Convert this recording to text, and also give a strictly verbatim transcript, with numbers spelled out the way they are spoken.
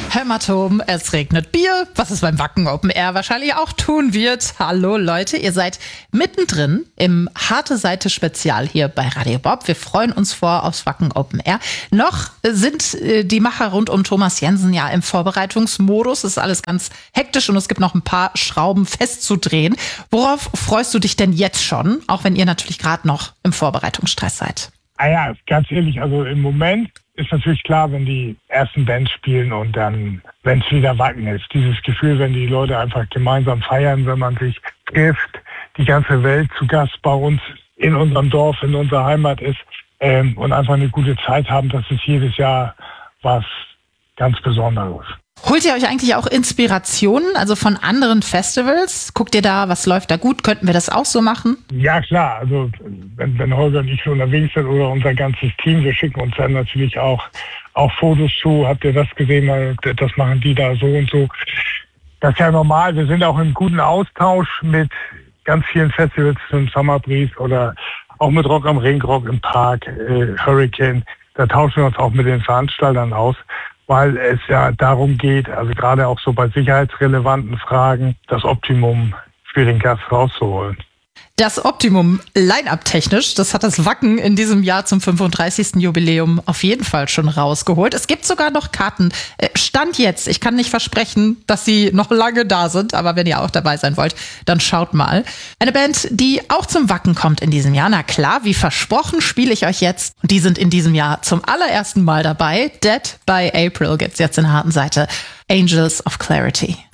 Hämatom, es regnet Bier, was es beim Wacken Open Air wahrscheinlich auch tun wird. Hallo Leute, ihr seid mittendrin im Harte Seite Spezial hier bei Radio Bob. Wir freuen uns vor aufs Wacken Open Air. Noch sind die Macher rund um Thomas Jensen ja im Vorbereitungsmodus. Es ist alles ganz hektisch und es gibt noch ein paar Schrauben festzudrehen. Worauf freust du dich denn jetzt schon, auch wenn ihr natürlich gerade noch im Vorbereitungsstress seid? Ah ja, ganz ehrlich, also im Moment ist natürlich klar, wenn die ersten Bands spielen und dann, wenn es wieder Wacken ist. Dieses Gefühl, wenn die Leute einfach gemeinsam feiern, wenn man sich trifft, die ganze Welt zu Gast bei uns in unserem Dorf, in unserer Heimat ist ähm, und einfach eine gute Zeit haben, das ist jedes Jahr was ganz Besonderes. Holt ihr euch eigentlich auch Inspirationen, also von anderen Festivals? Guckt ihr da, was läuft da gut? Könnten wir das auch so machen? Ja, klar. Also wenn, wenn Holger und ich unterwegs sind oder unser ganzes Team, wir schicken uns dann natürlich auch, auch Fotos zu. Habt ihr das gesehen? Das machen die da so und so. Das ist ja normal. Wir sind auch im guten Austausch mit ganz vielen Festivals, zum Summer Breeze oder auch mit Rock am Ring, Rock im Park, äh, Hurricane. Da tauschen wir uns auch mit den Veranstaltern aus, weil es ja darum geht, also gerade auch so bei sicherheitsrelevanten Fragen, das Optimum für den Gast rauszuholen. Das Optimum Line-Up technisch, das hat das Wacken in diesem Jahr zum fünfunddreißigsten Jubiläum auf jeden Fall schon rausgeholt. Es gibt sogar noch Karten. Stand jetzt, ich kann nicht versprechen, dass sie noch lange da sind, aber wenn ihr auch dabei sein wollt, dann schaut mal. Eine Band, die auch zum Wacken kommt in diesem Jahr, na klar, wie versprochen, spiele ich euch jetzt. Und die sind in diesem Jahr zum allerersten Mal dabei. Dead by April gibt's jetzt in der harten Seite. Angels of Clarity.